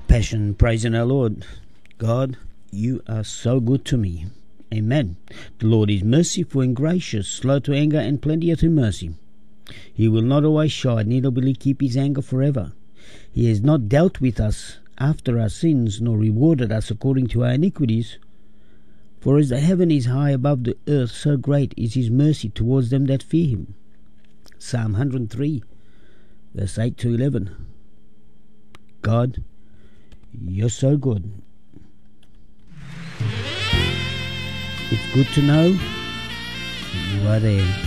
Passion, praising our Lord. God, you are so good to me. Amen. The Lord is merciful and gracious, slow to anger and plenteous in mercy. He will not always chide, neither will he keep his anger forever. He has not dealt with us after our sins, nor rewarded us according to our iniquities. For as the heaven is high above the earth, so great is his mercy towards them that fear him. Psalm 103, verse 8 to 11. God, you're so good. It's good to know you are there.